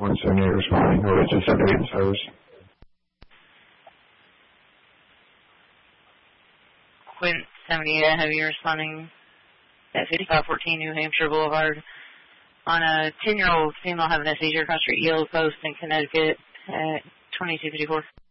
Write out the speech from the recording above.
178 responding, Norwich to 78 in service. Quint 78, heavy responding at 5514 New Hampshire Boulevard on a 10-year-old female having a seizure across street Yellow Post in Connecticut at 2254.